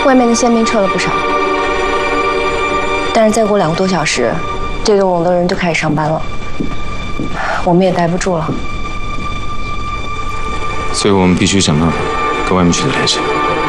外面的宪兵撤了不少，但是再过2个多小时，这栋楼的人就开始上班了，我们也待不住了。 所以我们必须想办法跟外面取得联系。